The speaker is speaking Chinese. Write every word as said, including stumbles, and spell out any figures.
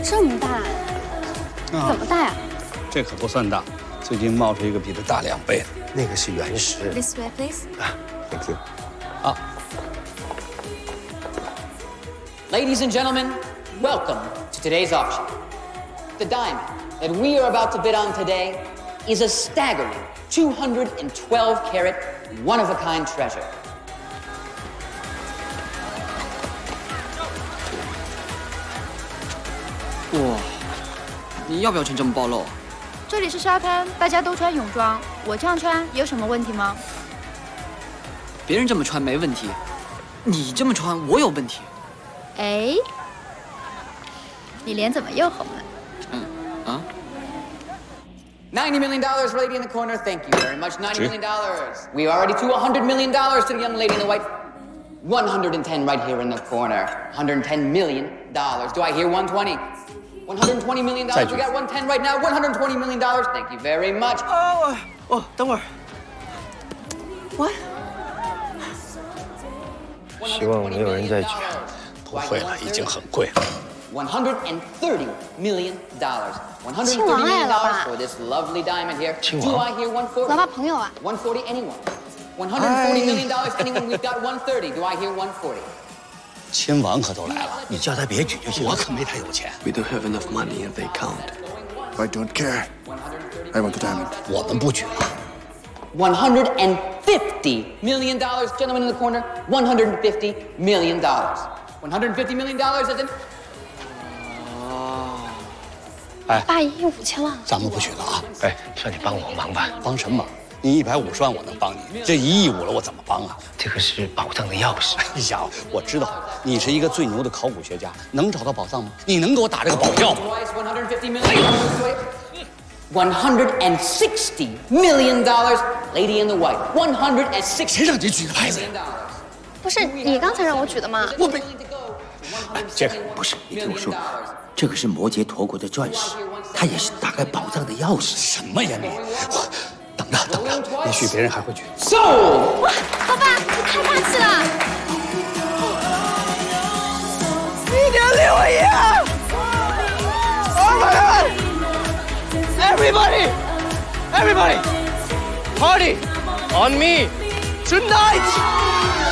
这么大， 啊、 怎么大呀？ 这可不算大，最近冒出一个比它大两倍的， 那个是原石。 This way, please. 啊 ，Thank you。 啊。 Ladies and gentlemen, welcome to today's auction. The diamond that we are about to bid on today is a staggering two hundred twelve carat, one-of-a-kind treasure. 哇，你要不要穿这么暴露？ 这里是沙滩，大家都穿泳装，我这样穿有什么问题吗？ 别人这么穿没问题，你这么穿我有问题。 哎，你脸怎么又红了？ 嗯啊。 Ninety million dollars, lady in the corner. Thank you very much. Ninety million dollars. We are already to a hundred million dollars to the young lady in the white. One hundred and ten right here in the corner. Hundred and ten million dollars. Do I hear one twenty? One hundred twenty million dollars. We got one ten right now. One hundred twenty million dollars. Thank you very much. 哦哦，等会儿。What？ 希望没有人再举。 不会了，已经很贵了。 One hundred and thirty million dollars. One hundred and thirty million dollars for this lovely diamond here. Do I hear one forty? 老爸朋友啊。 One forty, anyone? One hundred and forty million dollars, anyone? We've got one thirty. Do I hear one forty? 亲王可都来了， 你叫他别举就行。 我可没他有钱。 We don't have enough money in the account. I don't care. I want the diamond. 我们不举了。 One hundred and fifty million dollars, gentlemen in the corner. One hundred and fifty million dollars. One hundred and fifty million dollars, as in. 哎， 爸一亿五千万， 咱们不许了啊！ 哎，算你帮我忙吧。 帮什么忙？你一百五十万我能帮你，这一亿五了我怎么帮啊？ 这个是宝藏的钥匙。 哎呀，我知道你是一个最牛的考古学家，能找到宝藏吗？你能给我打这个保票吗 One hundred fifty million dollars. One hundred and sixty million dollars, lady in the white. One hundred and sixty. 谁让你举的牌子呀？ 不是你刚才让我举的吗？ 我没。哎，杰克， 不是，你听我说，这个是摩羯陀国的钻石，它也是打开宝藏的钥匙。 什么呀你？我等着等着，也许别人还会举。 Sold. 哇，老爸，你太大气了！ 一点六亿！Oh my God! Everybody, everybody, party on me tonight!